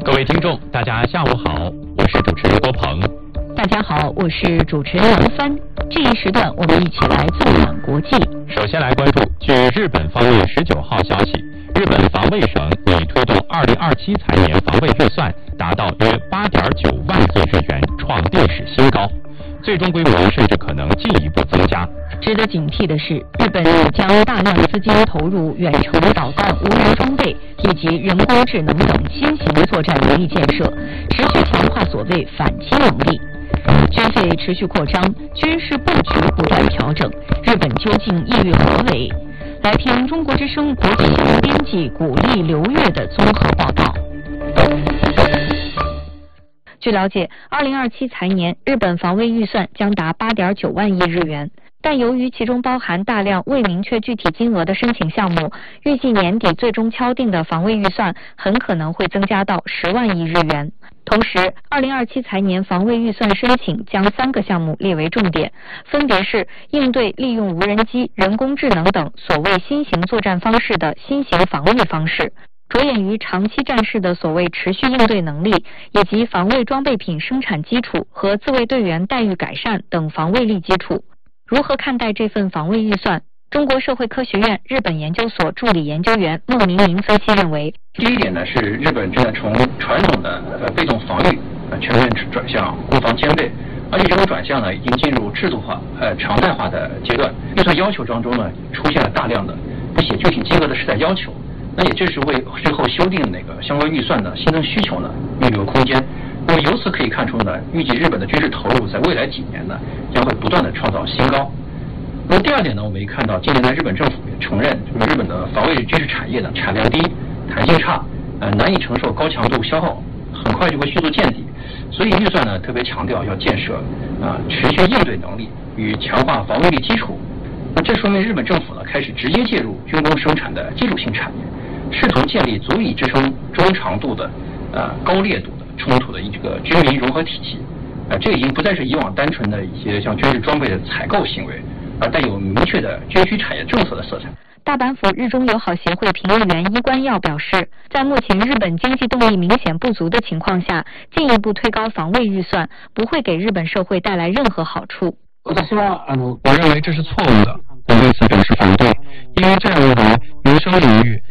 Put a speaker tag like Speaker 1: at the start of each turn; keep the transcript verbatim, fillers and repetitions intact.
Speaker 1: 各位听众，大家下午好，我是主持人郭鹏。
Speaker 2: 大家好，我是主持人杨帆。这一时段，我们一起来纵览国际。
Speaker 1: 首先来关注，据日本方面十九号消息，日本防卫省拟推动二零二七财年防卫预算达到约八点九万亿日元，创历史新高，最终规模甚至可能进一步增加。
Speaker 2: 值得警惕的是，日本已将大量资金投入远程导弹、无人装备以及人工智能等新型作战能力建设，持续强化所谓反击能力。军费持续扩张，军事布局不断调整，日本究竟意欲何为？来听中国之声国际新闻编辑古丽刘月的综合报道。据了解，二零二七财年日本防卫预算将达八点九万亿日元，但由于其中包含大量未明确具体金额的申请项目，预计年底最终敲定的防卫预算很可能会增加到十万亿日元。同时，二零二七财年防卫预算申请将三个项目列为重点，分别是应对利用无人机、人工智能等所谓新型作战方式的新型防御方式，着眼于长期战事的所谓持续应对能力，以及防卫装备品生产基础和自卫队员待遇改善等防卫力基础。如何看待这份防卫预算？中国社会科学院日本研究所助理研究员孟明明分析认为，
Speaker 3: 第一点呢是日本正在从传统的呃被动防御呃全面转向攻防兼备，而且这种转向呢已经进入制度化呃常态化的阶段。预算要求当中呢出现了大量的不写具体金额的时代要求，那也正是为之后修订那个相关预算的新增需求呢预留空间。那么由此可以看出呢，预计日本的军事投入在未来几年呢将会不断的创造新高。那么第二点呢，我们也看到近年来日本政府也承认，就是日本的防卫军事产业呢产量低、弹性差，呃难以承受高强度消耗，很快就会迅速见底。所以预算呢特别强调要建设啊、呃、持续应对能力与强化防卫力基础。那这说明日本政府呢开始直接介入军工生产的基础性产业，试图建立足以支撑中长度的呃高烈度的冲突的一个军民融合体系。啊、呃，这已经不再是以往单纯的一些像军事装备的采购行为，而带有明确的军需产业政策的色彩。
Speaker 2: 大阪府日中友好协会评论员伊关耀表示，在目前日本经济动力明显不足的情况下，进一步推高防卫预算不会给日本社会带来任何好处。
Speaker 1: 我认为这是错误的，我对此表示反对，因为这样一来，民生领域